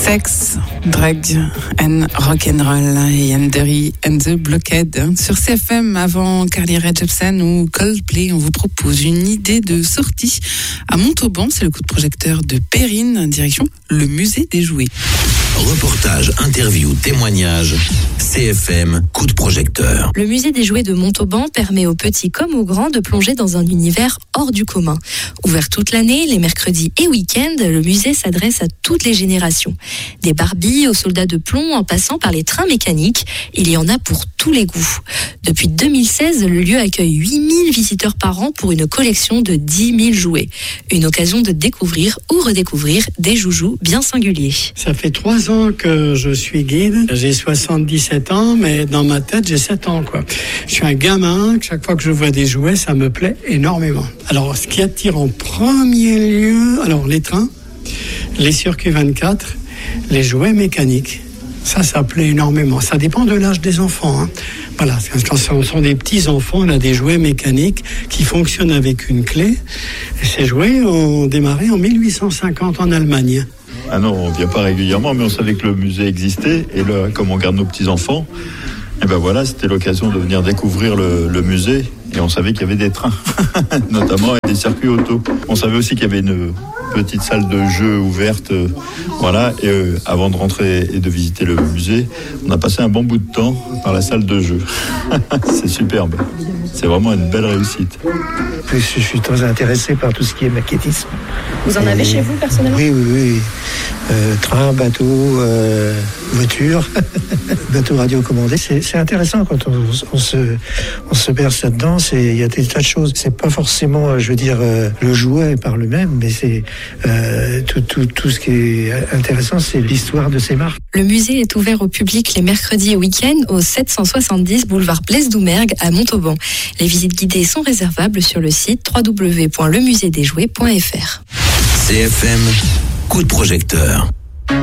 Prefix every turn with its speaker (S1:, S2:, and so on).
S1: Sex, Drug and Rock'n'Roll, Yandere and the Blockhead. Sur CFM, avant Carly Rae Jepsen ou Coldplay, on vous propose une idée de sortie à Montauban. C'est le coup de projecteur de Perrine, direction le musée des jouets.
S2: Reportage, interview, témoignage, CFM, coup de projecteur.
S3: Le musée des jouets de Montauban permet aux petits comme aux grands de plonger dans un univers hors du commun. Ouvert toute l'année, les mercredis et week-ends, le musée s'adresse à toutes les générations. Des Barbies aux soldats de plomb en passant par les trains mécaniques, il y en a pour tous les goûts. Depuis 2016, le lieu accueille 8000 visiteurs par an pour une collection de 10 000 jouets. Une occasion de découvrir ou redécouvrir des joujoux bien singuliers.
S4: Ça fait 3 ans que je suis guide. J'ai 77 ans, mais dans ma tête, j'ai 7 ans, quoi. Je suis un gamin. Chaque fois que je vois des jouets, ça me plaît énormément. Alors, ce qui attire en premier lieu, alors les trains, les circuits 24, les jouets mécaniques. Ça plaît énormément. Ça dépend de l'âge des enfants, hein. Voilà, quand ce sont des petits enfants, on a des jouets mécaniques qui fonctionnent avec une clé. Et ces jouets ont démarré en 1850 en Allemagne.
S5: Ah non, on ne vient pas régulièrement, mais on savait que le musée existait. Et là, comme on garde nos petits-enfants, et ben voilà, c'était l'occasion de venir découvrir le musée. Et on savait qu'il y avait des trains, notamment avec des circuits auto. On savait aussi qu'il y avait une petite salle de jeu ouverte. Voilà, et avant de rentrer et de visiter le musée, on a passé un bon bout de temps dans la salle de jeu. C'est superbe. C'est vraiment une belle réussite.
S6: Je suis très intéressé par tout ce qui est maquettisme.
S3: Vous en avez chez vous personnellement ?
S6: Oui. Train, bateau, voiture, bateau radiocommandé. C'est intéressant quand on se berce là-dedans. Il y a des tas de choses. C'est pas forcément, je veux dire, le jouet par lui-même, mais c'est tout ce qui est intéressant, c'est l'histoire de ces marques.
S3: Le musée est ouvert au public les mercredis et week-ends au 770 boulevard Blaise Doumergue à Montauban. Les visites guidées sont réservables sur le site www.lemuseedesjouets.fr.
S2: CFM, coup de projecteur.